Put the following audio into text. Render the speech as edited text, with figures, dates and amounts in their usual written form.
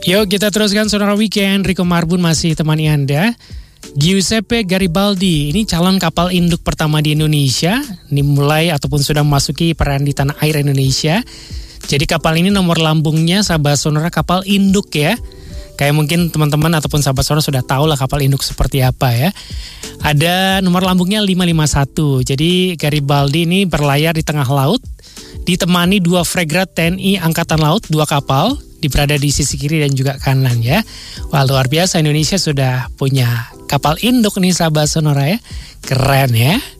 Yuk kita teruskan Sonora Weekend. Rico Marbun masih temani Anda. Giuseppe Garibaldi, ini calon kapal induk pertama di Indonesia. Ini mulai ataupun sudah memasuki peran di tanah air Indonesia. Jadi kapal ini nomor lambungnya sahabat Sonora kapal induk ya. Kayak mungkin teman-teman ataupun sahabat Sonora sudah tahu lah kapal induk seperti apa ya. Ada nomor lambungnya 551. Jadi Garibaldi ini berlayar di tengah laut. Ditemani 2 fregat TNI Angkatan Laut, 2 kapal. Berada di sisi kiri dan juga kanan ya. Wah luar biasa, Indonesia sudah punya kapal induk nih sahabat Sonora ya. Keren ya.